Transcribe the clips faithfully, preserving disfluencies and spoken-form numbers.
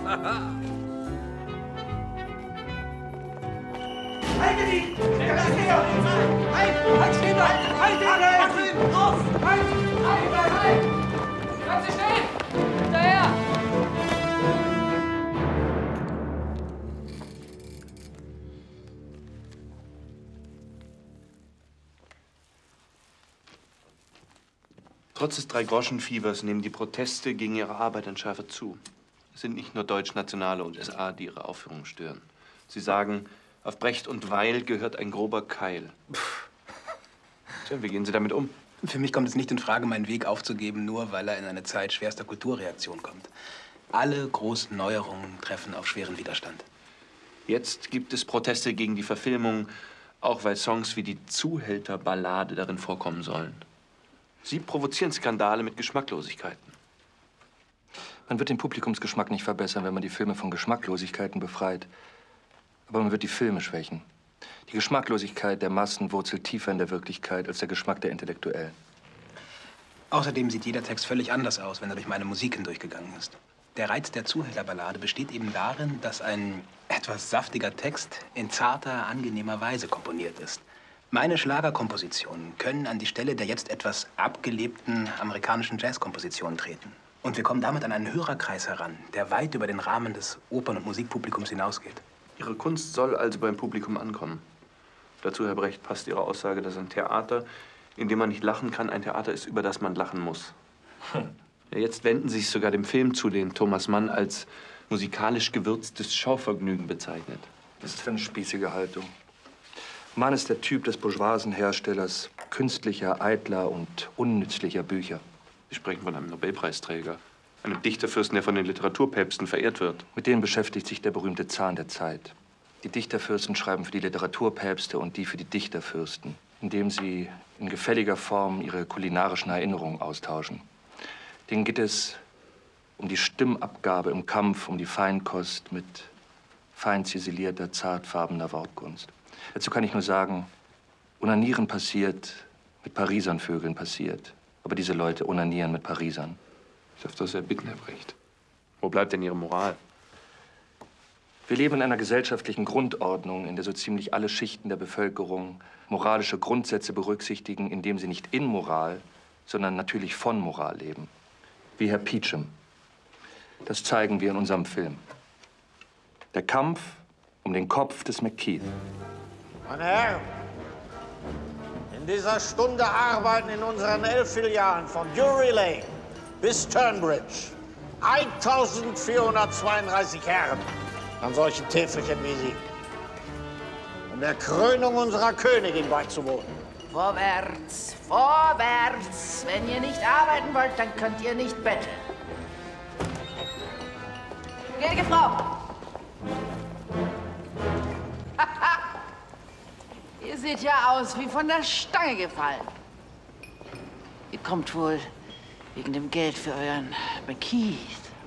Haltet ihn! Halt! Halt, stehen bleiben! Halt ihn! Mach ihn! Los! Halt! Halt! Halt! Halt! Bleiben Sie stehen! Hinterher! Trotz des Drei-Groschen-Fiebers nehmen die Proteste gegen ihre Arbeit an Schärfe zu. Es sind nicht nur Deutschnationale und S A, die ihre Aufführung stören. Sie sagen, auf Brecht und Weil gehört ein grober Keil. Tja, wie gehen Sie damit um? Für mich kommt es nicht in Frage, meinen Weg aufzugeben, nur weil er in eine Zeit schwerster Kulturreaktion kommt. Alle großen Neuerungen treffen auf schweren Widerstand. Jetzt gibt es Proteste gegen die Verfilmung, auch weil Songs wie die Zuhälterballade darin vorkommen sollen. Sie provozieren Skandale mit Geschmacklosigkeiten. Man wird den Publikumsgeschmack nicht verbessern, wenn man die Filme von Geschmacklosigkeiten befreit. Aber man wird die Filme schwächen. Die Geschmacklosigkeit der Massen wurzelt tiefer in der Wirklichkeit als der Geschmack der Intellektuellen. Außerdem sieht jeder Text völlig anders aus, wenn er durch meine Musik hindurchgegangen ist. Der Reiz der Zuhälterballade besteht eben darin, dass ein etwas saftiger Text in zarter, angenehmer Weise komponiert ist. Meine Schlagerkompositionen können an die Stelle der jetzt etwas abgelebten amerikanischen Jazzkompositionen treten. Und wir kommen damit an einen Hörerkreis heran, der weit über den Rahmen des Opern- und Musikpublikums hinausgeht. Ihre Kunst soll also beim Publikum ankommen. Dazu, Herr Brecht, passt Ihre Aussage, dass ein Theater, in dem man nicht lachen kann, ein Theater ist, über das man lachen muss. Hm. Ja, jetzt wenden Sie sich sogar dem Film zu, den Thomas Mann als musikalisch gewürztes Schauvergnügen bezeichnet. Das ist für eine spießige Haltung. Mann ist der Typ des bourgeoisen Herstellers künstlicher, eitler und unnützlicher Bücher. Sie sprechen von einem Nobelpreisträger, einem Dichterfürsten, der von den Literaturpäpsten verehrt wird. Mit denen beschäftigt sich der berühmte Zahn der Zeit. Die Dichterfürsten schreiben für die Literaturpäpste und die für die Dichterfürsten, indem sie in gefälliger Form ihre kulinarischen Erinnerungen austauschen. Denen geht es um die Stimmabgabe im Kampf, um die Feinkost mit fein ziselierter, zartfarbener Wortkunst. Dazu kann ich nur sagen, Onanieren passiert, mit Parisern Vögeln passiert. Aber diese Leute onanieren mit Parisern. Ich darf das sehr bitten, Herr Brecht. Wo bleibt denn Ihre Moral? Wir leben in einer gesellschaftlichen Grundordnung, in der so ziemlich alle Schichten der Bevölkerung moralische Grundsätze berücksichtigen, indem sie nicht in Moral, sondern natürlich von Moral leben. Wie Herr Peachum. Das zeigen wir in unserem Film. Der Kampf um den Kopf des McKeith. Meine Herren, in dieser Stunde arbeiten in unseren elf Filialen von Drury Lane bis Turnbridge eintausendvierhundertzweiunddreißig Herren an solchen Täfelchen wie Sie, um der Krönung unserer Königin beizuwohnen. Vorwärts, vorwärts! Wenn ihr nicht arbeiten wollt, dann könnt ihr nicht betteln. Gnädige Frau! Ihr seht ja aus wie von der Stange gefallen. Ihr kommt wohl wegen dem Geld für euren McKeith.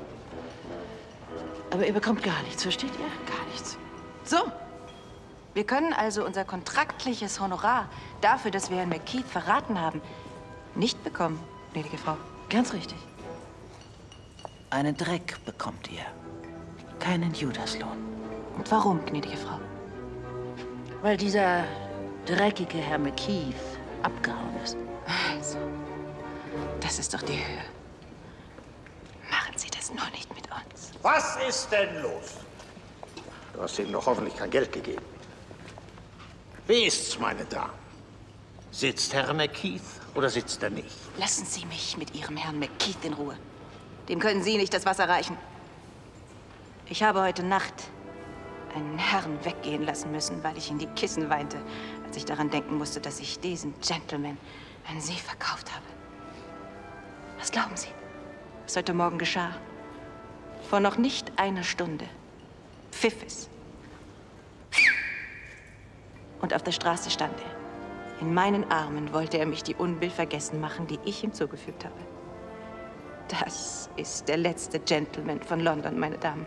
Aber ihr bekommt gar nichts, versteht ihr? Gar nichts. So. Wir können also unser kontraktliches Honorar dafür, dass wir Herrn McKeith verraten haben, nicht bekommen, gnädige Frau. Ganz richtig. Einen Dreck bekommt ihr. Keinen Judaslohn. Und warum, gnädige Frau? Weil dieser dreckige Herr McKeith abgehauen ist. Also, das ist doch die Höhe. Machen Sie das nur nicht mit uns. Was ist denn los? Du hast ihm doch hoffentlich kein Geld gegeben. Wie ist's, meine Damen? Sitzt Herr McKeith oder sitzt er nicht? Lassen Sie mich mit Ihrem Herrn McKeith in Ruhe. Dem können Sie nicht das Wasser reichen. Ich habe heute Nacht einen Herrn weggehen lassen müssen, weil ich in die Kissen weinte, als ich daran denken musste, dass ich diesen Gentleman an Sie verkauft habe. Was glauben Sie, was heute Morgen geschah? Vor noch nicht einer Stunde pfiff es. Und auf der Straße stand er. In meinen Armen wollte er mich die Unbill vergessen machen, die ich ihm zugefügt habe. Das ist der letzte Gentleman von London, meine Damen.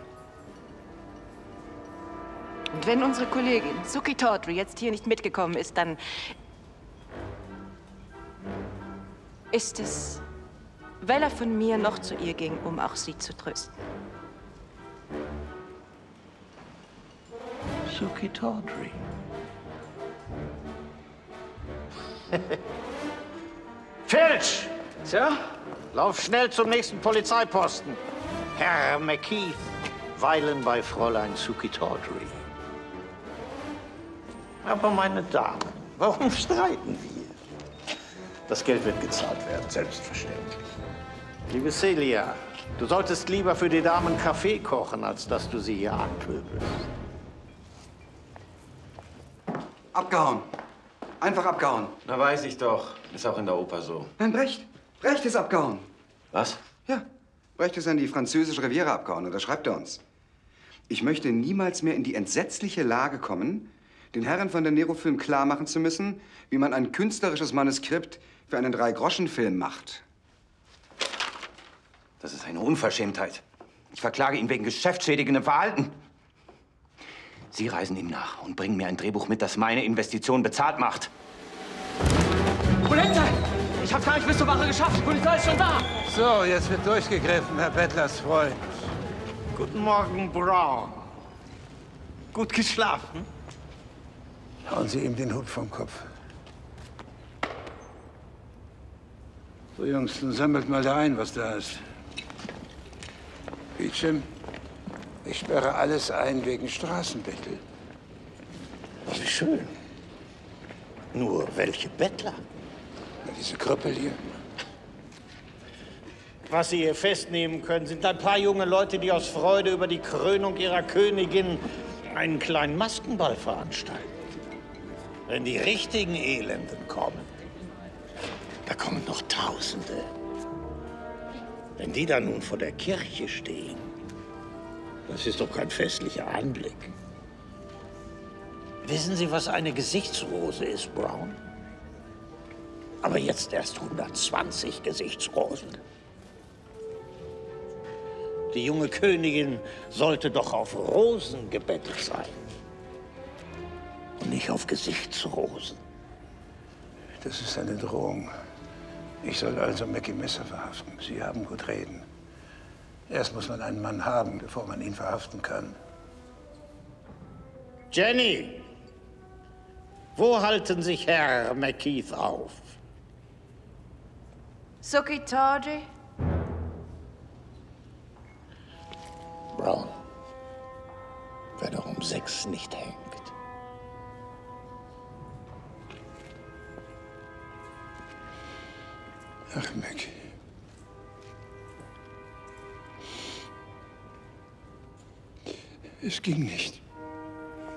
Und wenn unsere Kollegin Suki Tawdry jetzt hier nicht mitgekommen ist, dann ist es, weil er von mir noch zu ihr ging, um auch sie zu trösten. Suki Tawdry. Filch! Sir? Lauf schnell zum nächsten Polizeiposten. Herr McKeith, weilen bei Fräulein Suki Tawdry. Aber meine Damen, warum streiten wir? Das Geld wird gezahlt werden, selbstverständlich. Liebe Celia, du solltest lieber für die Damen Kaffee kochen, als dass du sie hier anpöbelst. Abgehauen. Einfach abgehauen. Na, weiß ich doch. Ist auch in der Oper so. Nein, Brecht. Brecht ist abgehauen. Was? Ja. Brecht ist an die französische Riviera abgehauen und da schreibt er uns. Ich möchte niemals mehr in die entsetzliche Lage kommen, den Herren von der Nero-Film klar machen zu müssen, wie man ein künstlerisches Manuskript für einen Drei-Groschen-Film macht. Das ist eine Unverschämtheit. Ich verklage ihn wegen geschäftsschädigendem Verhalten. Sie reisen ihm nach und bringen mir ein Drehbuch mit, das meine Investition bezahlt macht. Polizei! Ich hab's gar nicht bis zur Wache geschafft. Die Polizei ist schon da. So, jetzt wird durchgegriffen, Herr Bettlers Freund. Guten Morgen, Brown. Gut geschlafen? Hauen Sie ihm den Hut vom Kopf. So, Jungs, dann sammelt mal da ein, was da ist. Beecham, ich sperre alles ein wegen Straßenbettel. Wie schön. Nur welche Bettler? Na, diese Krüppel hier. Was Sie hier festnehmen können, sind ein paar junge Leute, die aus Freude über die Krönung ihrer Königin einen kleinen Maskenball veranstalten. Wenn die richtigen Elenden kommen, da kommen noch Tausende. Wenn die dann nun vor der Kirche stehen, das ist doch kein festlicher Anblick. Wissen Sie, was eine Gesichtsrose ist, Brown? Aber jetzt erst hundertzwanzig Gesichtsrosen. Die junge Königin sollte doch auf Rosen gebettet sein. Und nicht auf Gesichtsrosen. Das ist eine Drohung. Ich soll also Mackie Messer verhaften. Sie haben gut reden. Erst muss man einen Mann haben, bevor man ihn verhaften kann. Jenny, wo halten sich Herr McKeith auf? Suki Tawdry? Brown, wer doch um sechs nicht hängt. Ach, Mackie. Es ging nicht.